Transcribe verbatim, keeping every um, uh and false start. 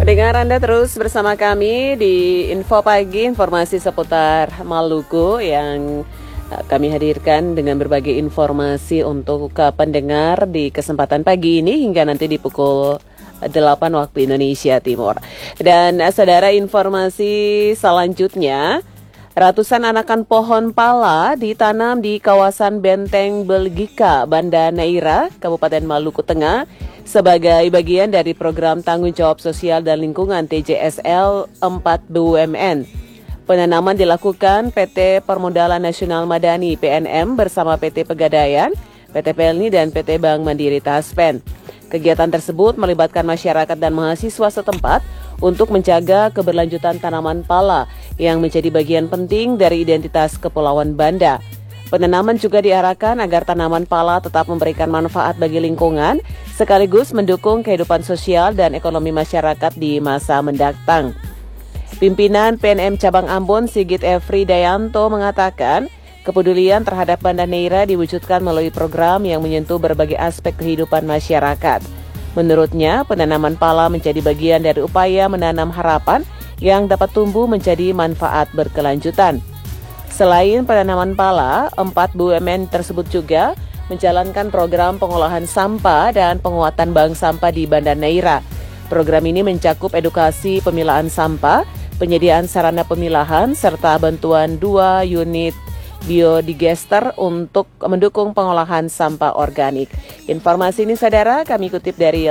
Pendengar, Anda terus bersama kami di Info Pagi, informasi seputar Maluku yang kami hadirkan dengan berbagai informasi untuk ke pendengar di kesempatan pagi ini hingga nanti di pukul delapan waktu Indonesia Timur. Dan saudara, informasi selanjutnya, ratusan anakan pohon pala ditanam di kawasan Benteng Belgika, Banda Neira, Kabupaten Maluku Tengah sebagai bagian dari program Tanggung Jawab Sosial dan Lingkungan T J S L empat B U M N. Penanaman dilakukan P T Permodalan Nasional Madani P N M bersama P T Pegadaian, P T Pelni, dan P T Bank Mandiri Taspen. Kegiatan tersebut melibatkan masyarakat dan mahasiswa setempat untuk menjaga keberlanjutan tanaman pala yang menjadi bagian penting dari identitas Kepulauan Banda. Penanaman juga diarahkan agar tanaman pala tetap memberikan manfaat bagi lingkungan, sekaligus mendukung kehidupan sosial dan ekonomi masyarakat di masa mendatang. Pimpinan P N M Cabang Ambon Sigit Efri Dayanto mengatakan, kepedulian terhadap Banda Neira diwujudkan melalui program yang menyentuh berbagai aspek kehidupan masyarakat. Menurutnya, penanaman pala menjadi bagian dari upaya menanam harapan yang dapat tumbuh menjadi manfaat berkelanjutan. Selain penanaman pala, empat B U M N tersebut juga menjalankan program pengolahan sampah dan penguatan bank sampah di Banda Neira. Program ini mencakup edukasi pemilahan sampah, penyediaan sarana pemilahan, serta bantuan dua unit biodigester untuk mendukung pengolahan sampah organik. Informasi ini, saudara, kami kutip dari